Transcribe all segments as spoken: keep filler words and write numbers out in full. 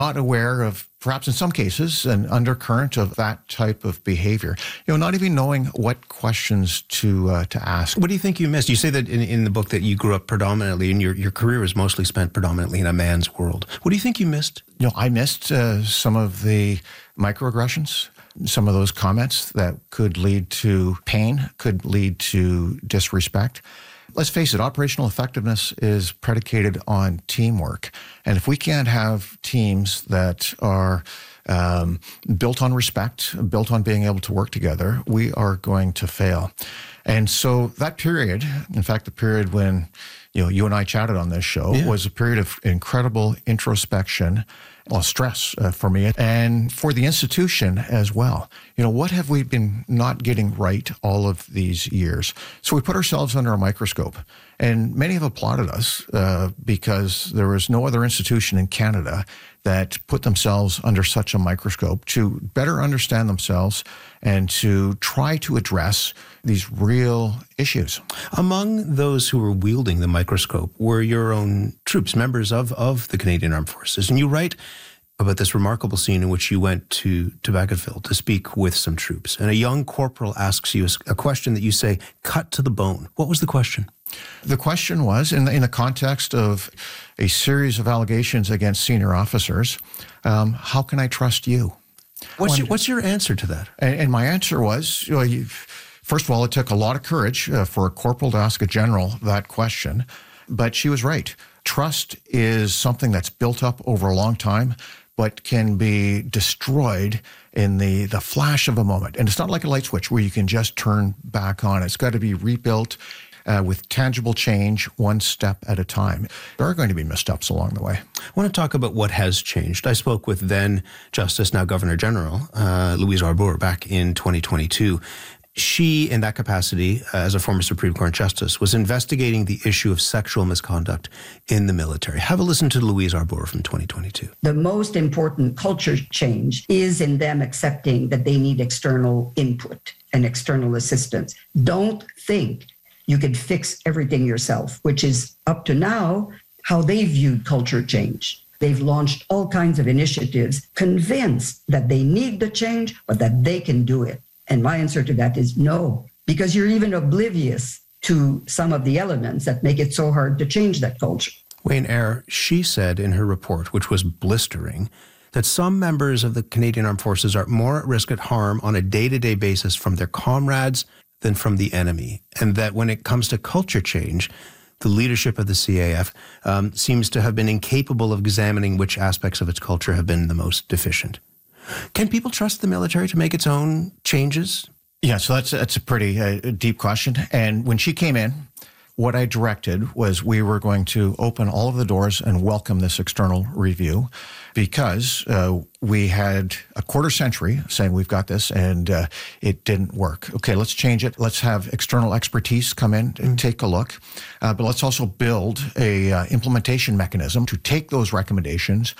not aware of, perhaps in some cases, an undercurrent of that type of behavior. You know, not even knowing what questions to uh, to ask. What do you think you missed? You say that in, in the book that you grew up predominantly, and your, your career was mostly spent predominantly in a man's world. What do you think you missed? You know, I missed uh, some of the microaggressions, some of those comments that could lead to pain, could lead to disrespect. Let's face it, operational effectiveness is predicated on teamwork. And if we can't have teams that are um, built on respect, built on being able to work together, we are going to fail. And so that period, in fact, the period when you know you and I chatted on this show, yeah. was a period of incredible introspection, well, stress uh, for me and for the institution as well. You know, what have we been not getting right all of these years? So we put ourselves under a microscope, and many have applauded us uh, because there was no other institution in Canada that put themselves under such a microscope to better understand themselves and to try to address these real issues. Among those who were wielding the microscope were your own troops, members of, of the Canadian Armed Forces. And you write about this remarkable scene in which you went to, to Bagotville to speak with some troops. And a young corporal asks you a question that you say, cut to the bone. What was the question? The question was, in the, in the context of a series of allegations against senior officers, um, how can I trust you? What's your, what's your answer to that? And, and my answer was, you know, you, first of all, it took a lot of courage uh, for a corporal to ask a general that question, but she was right. Trust is something that's built up over a long time, but can be destroyed in the, the flash of a moment. And it's not like a light switch where you can just turn back on. It's got to be rebuilt uh, with tangible change, one step at a time. There are going to be missteps along the way. I want to talk about what has changed. I spoke with then Justice, now Governor General, uh, Louise Arbour, back in twenty twenty-two. She, in that capacity, uh, as a former Supreme Court Justice, was investigating the issue of sexual misconduct in the military. Have a listen to Louise Arbour from twenty twenty-two. The most important culture change is in them accepting that they need external input and external assistance. Don't think you could fix everything yourself, which is up to now how they viewed culture change. They've launched all kinds of initiatives, convinced that they need the change, but that they can do it. And my answer to that is no, because you're even oblivious to some of the elements that make it so hard to change that culture. Wayne Eyre, she said in her report, which was blistering, that some members of the Canadian Armed Forces are more at risk at harm on a day-to-day basis from their comrades than from the enemy. And that when it comes to culture change, the leadership of the C A F um, seems to have been incapable of examining which aspects of its culture have been the most deficient. Can people trust the military to make its own changes? Yeah, so that's, that's a pretty uh, deep question. And when she came in, what I directed was we were going to open all of the doors and welcome this external review because uh, we had a quarter century saying we've got this and uh, it didn't work. Okay, let's change it. Let's have external expertise come in and take a look. Uh, but let's also build a uh, implementation mechanism to take those recommendations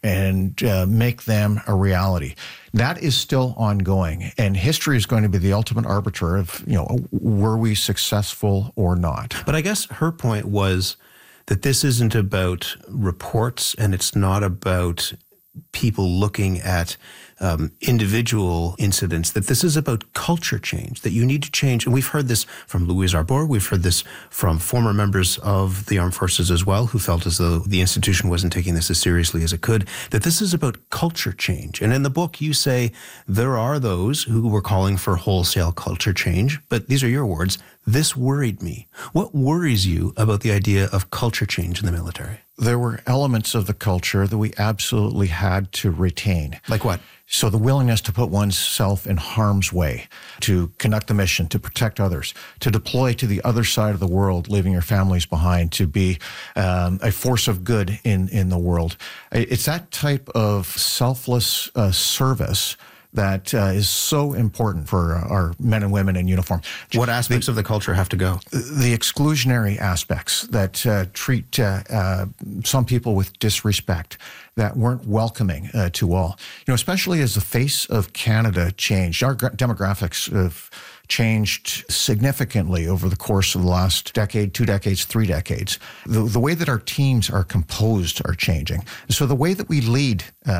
and uh, make them a reality. That is still ongoing, and history is going to be the ultimate arbiter of, you know, were we successful or not. But I guess her point was that this isn't about reports, and it's not about people looking at um, individual incidents, that this is about culture change, that you need to change. And we've heard this from Louise Arbour, we've heard this from former members of the armed forces as well, who felt as though the institution wasn't taking this as seriously as it could, that this is about culture change. And in the book, you say there are those who were calling for wholesale culture change, but these are your words, this worried me. What worries you about the idea of culture change in the military? There were elements of the culture that we absolutely had to retain. Like what? So the willingness to put oneself in harm's way, to conduct the mission, to protect others, to deploy to the other side of the world, leaving your families behind, to be um, a force of good in, in the world. It's that type of selfless uh, service that uh, is so important for uh, our men and women in uniform. What aspects the, of the culture have to go? The exclusionary aspects that uh, treat uh, uh, some people with disrespect, that weren't welcoming uh, to all. You know, especially as the face of Canada changed, our demographics have changed significantly over the course of the last decade, two decades, three decades. The, the way that our teams are composed are changing. So the way that we lead uh,